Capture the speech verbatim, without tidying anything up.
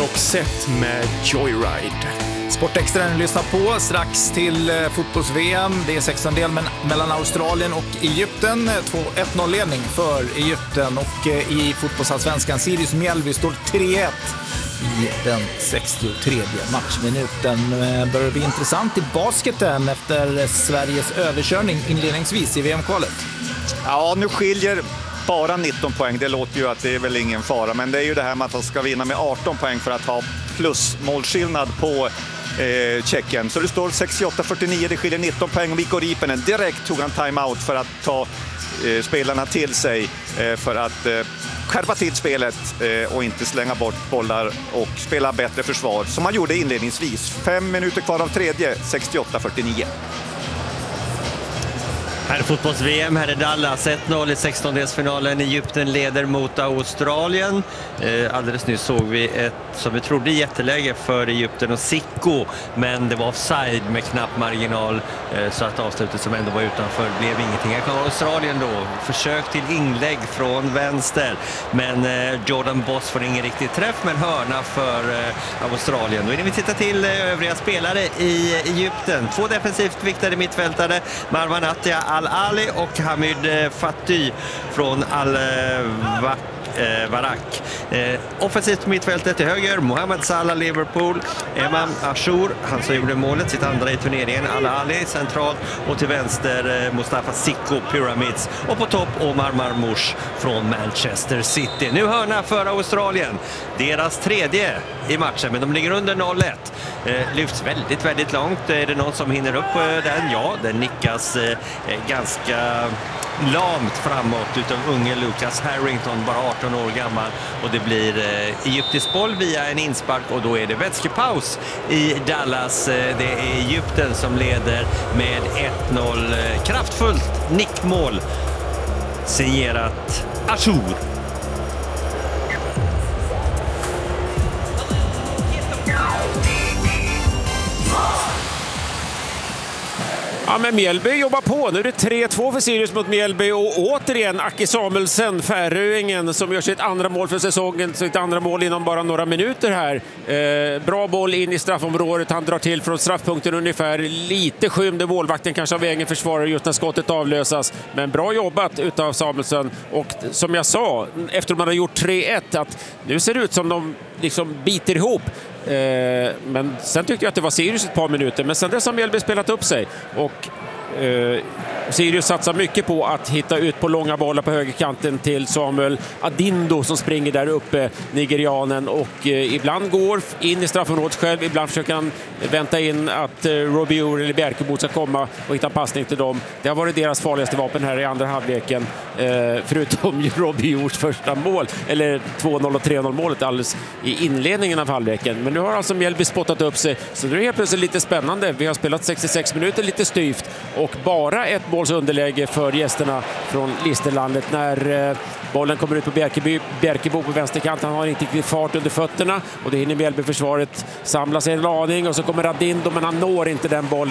Roxette med Joyride. Sportextra ni lyssnar på strax till eh, fotbolls-V M. Det är sexton-del men mellan Australien och Egypten. två ett noll-ledning för Egypten och eh, i fotbollsallsvenskan Sirius Mjällby står tre ett i den sextiotredje matchminuten. Eh, börjar det bli intressant i basketen efter Sveriges överkörning inledningsvis i V M-kvalet? Ja, nu skiljer bara nitton poäng. Det låter ju att det är väl ingen fara, men det är ju det här med att de ska vinna med arton poäng för att ha plus målskillnad på eh, Tjeckien. Så det står sextioåtta fyrtionio, det skiljer nitton poäng och Mikko Riippinen direkt tog han timeout för att ta eh, spelarna till sig eh, för att eh, skärpa till spelet eh, och inte slänga bort bollar och spela bättre försvar som han gjorde inledningsvis. Fem minuter kvar av tredje, sextioåtta fyrtionio. Här är fotbolls-V M, här är Dallas ett noll i sextondelsfinalen. Egypten leder mot Australien. Eh, alldeles nyss såg vi ett, som vi trodde, jätteläge för Egypten och Sicko, men det var offside med knapp marginal, eh, så att avslutet som ändå var utanför blev ingenting. Här kan Australien då, försök till inlägg från vänster, men eh, Jordan Boss får ingen riktig träff, men hörna för eh, Australien. Då är det vi tittar till eh, övriga spelare i Egypten. Två defensivt viktade mittfältare, Marwan Attia Al-Ali och Hamid Fatty från Al-Va Eh, Varak. Eh, offensivt mittfältet till höger, Mohamed Salah, Liverpool, Emam Ashur, han som gjorde målet, sitt andra i turneringen, Al-Ali centralt, och till vänster eh, Mustafa Sicko, Pyramids, och på topp Omar Marmoush från Manchester City. Nu hörna för Australien, deras tredje i matchen, men de ligger under noll ett. Eh, lyfts väldigt, väldigt långt. Är det någon som hinner upp eh, den? Ja, den nickas eh, ganska lamt framåt utav unge Lucas Harrington, bara arton år gammal, och det blir eh, egyptisk boll via en inspark, och då är det vätskepaus i Dallas. Eh, det är Egypten som leder med ett noll. Eh, kraftfullt nickmål signerat Ashur. Ja, men Mjällby jobbar på. Nu är det tre två för Sirius mot Mjällby och återigen Aki Samuelsen, färöingen, som gör sitt andra mål för säsongen, sitt andra mål inom bara några minuter här. Eh, bra boll in i straffområdet. Han drar till från straffpunkten ungefär. Lite skymde målvakten kanske av egen försvarare just när skottet avlösas. Men bra jobbat utav Samuelsen. Och som jag sa, efter man har gjort tre ett, att nu ser det ut som de liksom biter ihop. Eh, men sen tyckte jag att det var Sirius ett par minuter, men sen dess har Mjällby spelat upp sig och eh, Sirius satsar mycket på att hitta ut på långa bollar på högerkanten till Samuel Adindo som springer där uppe, nigerianen, och eh, ibland går in i straffområdet själv, ibland försöker han vänta in att eh, Robiur eller Bjerkebo ska komma och hitta passning till dem. Det har varit deras farligaste vapen här i andra halvleken, eh, förutom Robiurs första mål, eller två noll och tre noll målet alldeles i inledningen av halvleken. Men nu har alltså Mjällby spottat upp sig, så det är helt plötsligt lite spännande. Vi har spelat sextiosex minuter lite styvt och bara ett måls underläge för gästerna från Listerlandet när eh, bollen kommer ut på Bjerkebo, Bjerkebo på vänsterkanten. Han har inte riktigt fart under fötterna och det hinner Mjällby-försvaret samla sig en aning, och så kommer Adindo, men han når inte den bollen.